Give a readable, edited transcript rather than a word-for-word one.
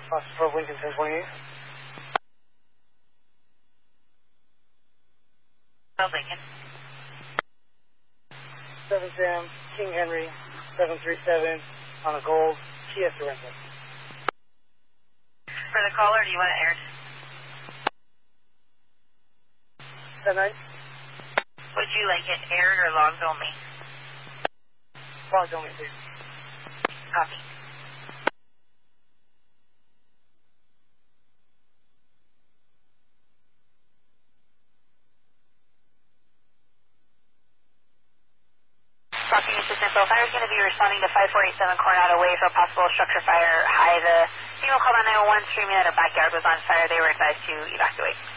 Fox 12 Lincoln 1028. Lincoln. 7 Sam, King Henry, 737 on a gold Kia Sorento. For the caller, do you want it aired? 10-9. Would you like it aired or logged only? Logged only, please. Copy. Talking Assistant Phil, fire is going to be responding to 5487 Coronado Way for a possible structure fire. Hi, the female called on 911 screaming that her backyard was on fire. They were advised to evacuate.